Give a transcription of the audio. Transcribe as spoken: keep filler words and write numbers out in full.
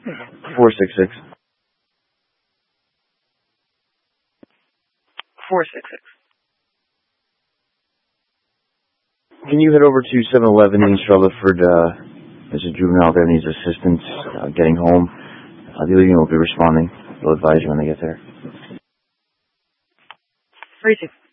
four six six. four six six. Can you head over to seven eleven in Charlotteford? Uh, there's a juvenile there needs assistance uh, getting home. Uh, the other unit will be responding. They'll advise you when they get there. three two.